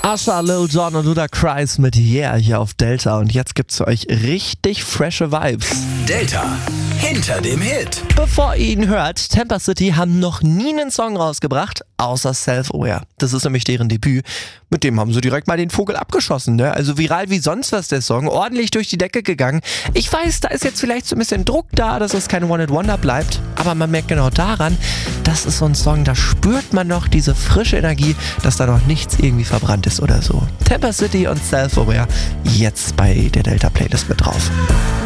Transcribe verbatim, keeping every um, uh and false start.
Usher, Lil Jon und Ludacris mit Yeah hier auf Delta. Und jetzt gibt's für euch richtig frische Vibes. Delta, hinter dem Hit. Bevor ihr ihn hört, Temper City haben noch nie einen Song rausgebracht, außer Self-Aware. Das ist nämlich deren Debüt. Mit dem haben sie direkt mal den Vogel abgeschossen, ne? Also viral wie sonst was der Song, ordentlich durch die Decke gegangen. Ich weiß, da ist jetzt vielleicht so ein bisschen Druck da, dass es kein One-Hit-Wonder bleibt. Aber man merkt genau daran, das ist so ein Song, da spürt man noch diese frische Energie, dass da noch nichts irgendwie verbrannt ist oder so. Temper City und Self-Aware jetzt bei der Delta Playlist mit drauf.